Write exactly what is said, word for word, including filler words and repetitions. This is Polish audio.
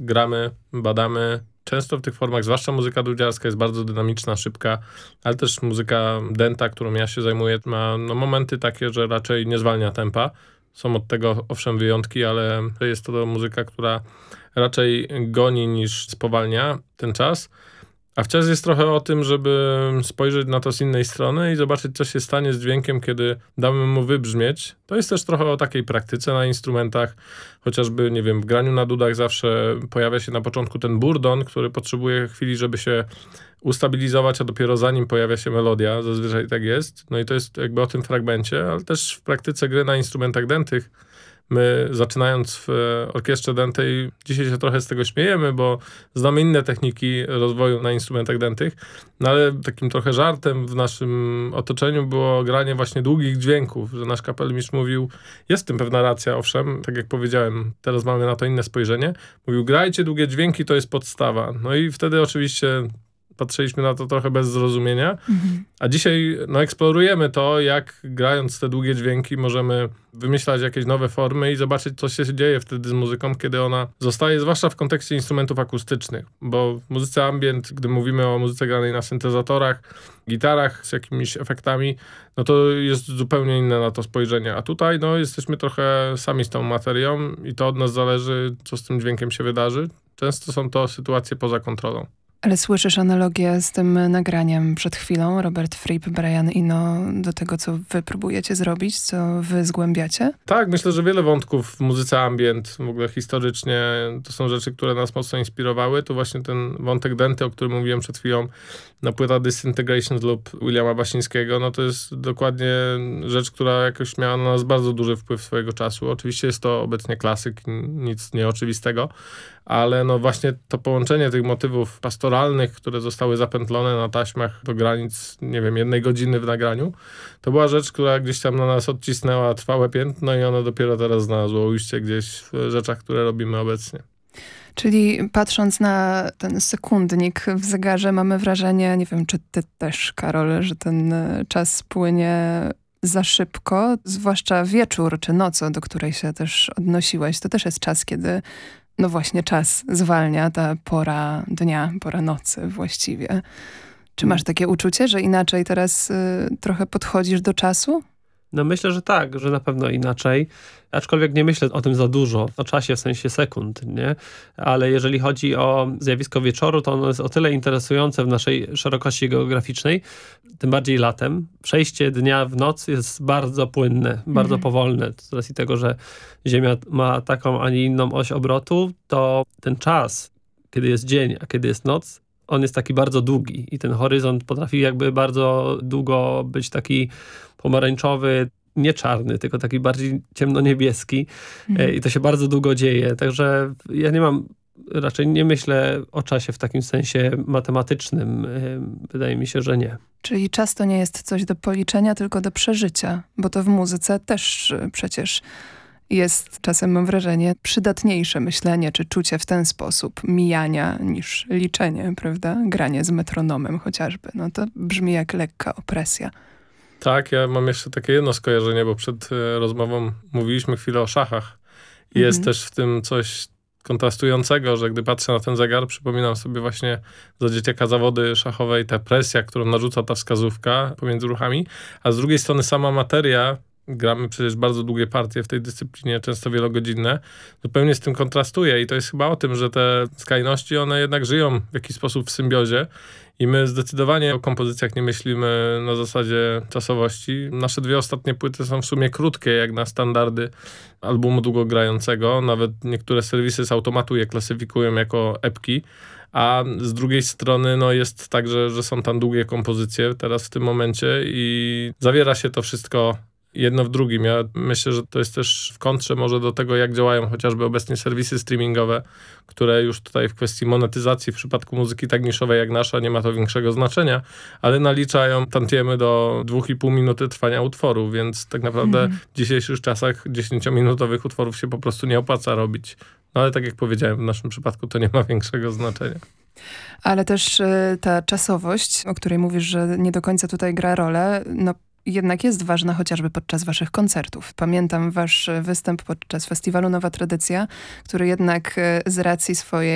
gramy, badamy. Często w tych formach, zwłaszcza muzyka dudziarska jest bardzo dynamiczna, szybka, ale też muzyka dęta, którą ja się zajmuję, ma no, momenty takie, że raczej nie zwalnia tempa. Są od tego owszem wyjątki, ale jest to muzyka, która raczej goni niż spowalnia ten czas. A w jazz jest trochę o tym, żeby spojrzeć na to z innej strony i zobaczyć, co się stanie z dźwiękiem, kiedy damy mu wybrzmieć. To jest też trochę o takiej praktyce na instrumentach, chociażby, nie wiem, w graniu na dudach zawsze pojawia się na początku ten burdon, który potrzebuje chwili, żeby się ustabilizować, a dopiero zanim pojawia się melodia, zazwyczaj tak jest. No i to jest jakby o tym fragmencie, ale też w praktyce gry na instrumentach dętych. My zaczynając w orkiestrze dętej, dzisiaj się trochę z tego śmiejemy, bo znamy inne techniki rozwoju na instrumentach dętych, no ale takim trochę żartem w naszym otoczeniu było granie właśnie długich dźwięków, że nasz kapelmistrz mówił, jest w tym pewna racja, owszem, tak jak powiedziałem, teraz mamy na to inne spojrzenie, mówił, grajcie długie dźwięki, to jest podstawa. No i wtedy oczywiście patrzyliśmy na to trochę bez zrozumienia, mhm. a dzisiaj no, eksplorujemy to, jak grając te długie dźwięki możemy wymyślać jakieś nowe formy i zobaczyć, co się dzieje wtedy z muzyką, kiedy ona zostaje, zwłaszcza w kontekście instrumentów akustycznych, bo w muzyce ambient, gdy mówimy o muzyce granej na syntezatorach, gitarach z jakimiś efektami, no to jest zupełnie inne na to spojrzenie, a tutaj no, jesteśmy trochę sami z tą materią i to od nas zależy, co z tym dźwiękiem się wydarzy. Często są to sytuacje poza kontrolą. Ale słyszysz analogię z tym nagraniem przed chwilą, Robert Fripp, Brian Eno, do tego, co wy próbujecie zrobić, co wy zgłębiacie? Tak, myślę, że wiele wątków w muzyce ambient, w ogóle historycznie, to są rzeczy, które nas mocno inspirowały. To właśnie ten wątek denty, o którym mówiłem przed chwilą, na płyta Disintegration lub Williama Basińskiego, no to jest dokładnie rzecz, która jakoś miała na nas bardzo duży wpływ swojego czasu. Oczywiście jest to obecnie klasyk, nic nieoczywistego, ale no właśnie to połączenie tych motywów pastoralnych, które zostały zapętlone na taśmach do granic, nie wiem, jednej godziny w nagraniu, to była rzecz, która gdzieś tam na nas odcisnęła trwałe piętno i ona dopiero teraz znalazło ujście gdzieś w rzeczach, które robimy obecnie. Czyli patrząc na ten sekundnik w zegarze mamy wrażenie, nie wiem, czy ty też, Karol, że ten czas płynie za szybko, zwłaszcza wieczór czy noc, do której się też odnosiłeś. To też jest czas, kiedy no właśnie czas zwalnia, ta pora dnia, pora nocy właściwie. Czy masz takie uczucie, że inaczej teraz y, trochę podchodzisz do czasu? No myślę, że tak, że na pewno inaczej. Aczkolwiek nie myślę o tym za dużo, o czasie w sensie sekund, nie? Ale jeżeli chodzi o zjawisko wieczoru, to ono jest o tyle interesujące w naszej szerokości geograficznej, tym bardziej latem. Przejście dnia w noc jest bardzo płynne, bardzo mhm. powolne. Z racji tego, że Ziemia ma taką, a nie inną oś obrotu, to ten czas, kiedy jest dzień, a kiedy jest noc, on jest taki bardzo długi i ten horyzont potrafi jakby bardzo długo być taki pomarańczowy, nie czarny, tylko taki bardziej ciemno-niebieski mm. i to się bardzo długo dzieje. Także ja nie mam, raczej nie myślę o czasie w takim sensie matematycznym. Wydaje mi się, że nie. Czyli czas to nie jest coś do policzenia, tylko do przeżycia, bo to w muzyce też przecież jest czasem, mam wrażenie, przydatniejsze myślenie czy czucie w ten sposób mijania niż liczenie, prawda? Granie z metronomem chociażby. No to brzmi jak lekka opresja. Tak, ja mam jeszcze takie jedno skojarzenie, bo przed y, rozmową mówiliśmy chwilę o szachach. I jest mhm. też w tym coś kontrastującego, że gdy patrzę na ten zegar, przypominam sobie właśnie za dzieciaka zawody szachowe i ta presja, którą narzuca ta wskazówka pomiędzy ruchami, a z drugiej strony sama materia, gramy przecież bardzo długie partie w tej dyscyplinie, często wielogodzinne, zupełnie z tym kontrastuje i to jest chyba o tym, że te skrajności, one jednak żyją w jakiś sposób w symbiozie i my zdecydowanie o kompozycjach nie myślimy na zasadzie czasowości. Nasze dwie ostatnie płyty są w sumie krótkie, jak na standardy albumu długogrającego. Nawet niektóre serwisy z automatu je klasyfikują jako epki, a z drugiej strony no jest tak, że, że są tam długie kompozycje teraz w tym momencie i zawiera się to wszystko jedno w drugim. Ja myślę, że to jest też w kontrze może do tego, jak działają chociażby obecnie serwisy streamingowe, które już tutaj w kwestii monetyzacji w przypadku muzyki tak niszowej jak nasza nie ma to większego znaczenia, ale naliczają tantiemy do dwóch i pół minuty trwania utworu, więc tak naprawdę mm. w dzisiejszych czasach dziesięciominutowych utworów się po prostu nie opłaca robić. No ale tak jak powiedziałem, w naszym przypadku to nie ma większego znaczenia. Ale też y, ta czasowość, o której mówisz, że nie do końca tutaj gra rolę, no jednak jest ważna chociażby podczas waszych koncertów. Pamiętam wasz występ podczas festiwalu Nowa Tradycja, który jednak z racji swojej